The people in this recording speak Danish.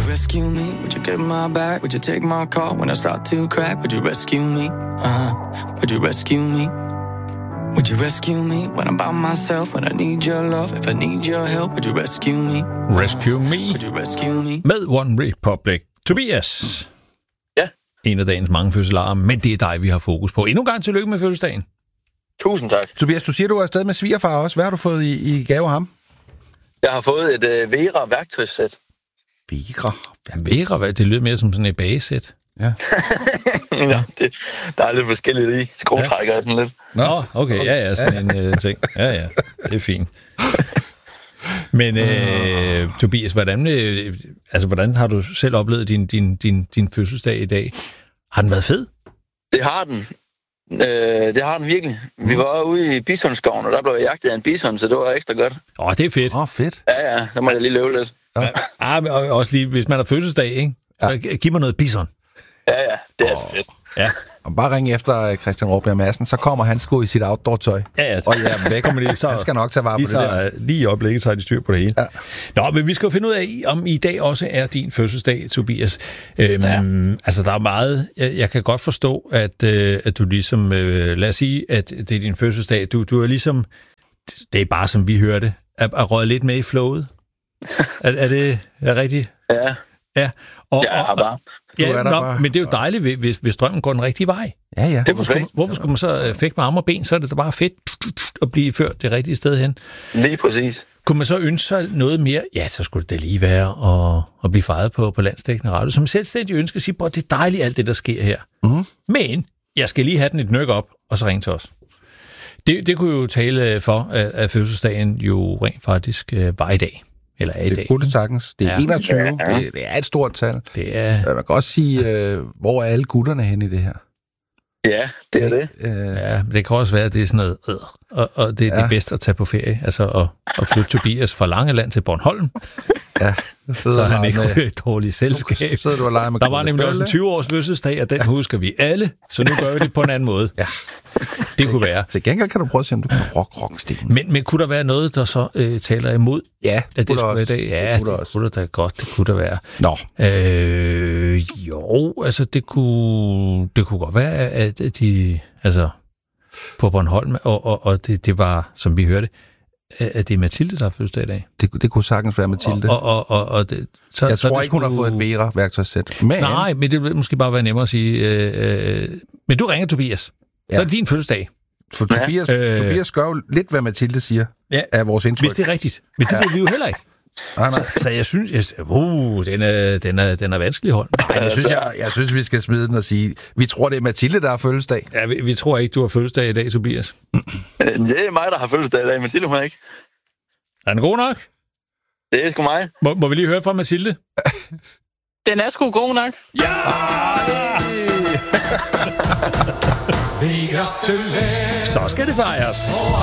rescue me? Would you get my back? Would you take my call when I start to crack? Would you rescue me? Would you rescue me? Would you rescue me when I'm by myself? When I need your love, if I need your help, would you rescue me? Rescue Me. Would you rescue me? Med One Republic. Tobias. Ja. En af dagens mange fødselarer, men det er dig, vi har fokus på. Endnu en gang tillykke med fødselsdagen. Tusind tak. Tobias, du siger, du er afsted med svigerfar også. Hvad har du fået i gave af ham? Jeg har fået et Vera-værktøjssæt. Vera, det lyder mere som sådan et bagesæt. Ja. Ja. Der er lidt forskelligt i. Skruetrækker og sådan lidt. Nå, okay, ja, sådan en ting. Ja, det er fint. Men Tobias, hvordan har du selv oplevet din fødselsdag i dag? Har den været fed? Det har den. Det har den virkelig. Vi var ude i Bisonskoven, og der blev jeg jagtet af en bison, så det var ekstra godt. Det er fedt. Fedt. Ja, der må jeg lige løbe lidt. Men også lige, hvis man har fødselsdag, ikke? Så giv mig noget bison. Ja, det er så fedt. Ja. Og bare ringe efter Christian Råbjerg Madsen, så kommer han sgu i sit outdoor-tøj. Ja. Og ja, væk. Jeg skal nok tage vare på det der. Lige i øjeblikket tager de styr på det hele. Ja. Nå, men vi skal jo finde ud af, om i dag også er din fødselsdag, Tobias. Altså, der er meget. Jeg kan godt forstå, at du ligesom, lad os sige, at det er din fødselsdag. Du er ligesom, det er bare som vi hørte, at røget lidt med i flowet. Er det rigtigt? Ja. Ja. Bare. Men det er jo dejligt, hvis drømmen går den rigtige vej. Ja. Hvorfor skulle man så fække med arme og ben? Så er det da bare fedt at blive ført det rigtige sted hen. Lige præcis. Kunne man så ønske sig noget mere? Ja, så skulle det da lige være at blive fejret på landsdækkende radio. Som selvstændig ønske at sige, det er dejligt alt det, der sker her. Mm. Men jeg skal lige have den et nøk op, og så ringe til os. Det kunne jo tale for, at fødselsdagen jo rent faktisk var i dag. Eller er i dag. Det kunne det sagtens. Det er 21. Det er et stort tal. Det er... Man kan også sige, hvor er alle gutterne henne i det her? Ja, det er det. Ja, men det kan også være, at det er sådan noget... Og det er det bedste at tage på ferie. Altså at flytte Tobias fra Langeland til Bornholm. Ja. Så han ikke kunne et dårligt selskab. Der var nemlig også en 20-års fødselsdag, og den husker vi alle. Så nu gør vi det på en anden måde. Ja. Det kunne være. Så gengæld kan du prøve at se, om du kan rockstenen. Men kunne der være noget, der så taler imod? Ja, at det skulle være i dag? Ja, det kunne da godt. Det kunne der være. Nå. Jo, altså det kunne godt være, at de... Altså på Bornholm, og det var, som vi hørte, at det er Mathilde, der har fødselsdag i dag. Det kunne sagtens være Mathilde. Jeg tror ikke, hun har fået et Vera-værktøjssæt. Nej, men det vil måske bare være nemmere at sige. Men du ringer, Tobias. Ja. Så er det din fødselsdag. For Tobias gør jo lidt, hvad Mathilde siger, af vores indtryk. Hvis det er rigtigt. Men det ved vi jo heller ikke. Nej. Så jeg synes, den er vanskelig hold. Jeg synes, vi skal smide den og sige, vi tror, det er Mathilde, der har fødselsdag. Ja, vi tror ikke, du har fødselsdag i dag, Tobias. Det er mig, der har fødselsdag i dag, Mathilde hun ikke. Er den god nok? Det er sgu mig. Må vi lige høre fra Mathilde? Den er sgu god nok. Ja! Så skal det fejres.